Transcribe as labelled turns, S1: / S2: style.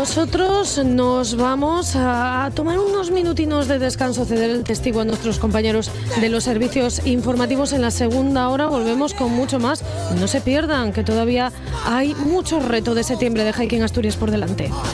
S1: Nosotros nos vamos a tomar unos minutinos de descanso, ceder el testigo a nuestros compañeros de los servicios informativos. En la segunda hora volvemos con mucho más. No se pierdan, que todavía hay mucho reto de septiembre de Hiking Asturias por delante.